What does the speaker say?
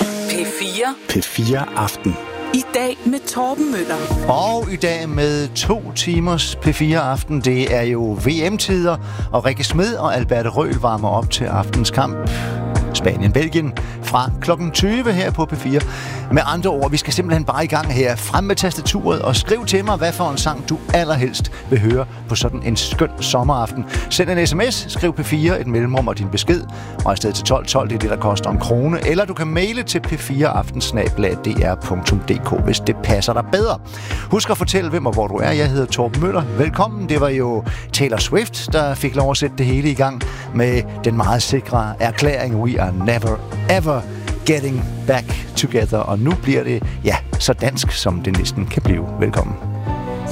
P4. P4 Aften. I dag med Torben Møller. Og i dag med 2 timers P4 Aften. Det er jo VM-tider, og Rikke Smed og Alberte Røhl varmer op til aftens kamp. Spanien-Belgien fra klokken 20 her på P4. Med andre ord, vi skal simpelthen bare i gang her. Frem med tastaturet og skriv til mig, hvad for en sang du allerhelst vil høre på sådan en skøn sommeraften. Send en sms, skriv P4, et mellemrum og din besked, og afsted til 1212, det er det, der koster en krone. Eller du kan maile til p4aften@dr.dk, hvis det passer dig bedre. Husk at fortælle, hvem og hvor du er. Jeg hedder Torben Møller. Velkommen. Det var jo Taylor Swift, der fik lov at sætte det hele i gang med den meget sikre erklæring: We are never ever getting back together. Og nu bliver det, ja, så dansk, som det næsten kan blive. Velkommen.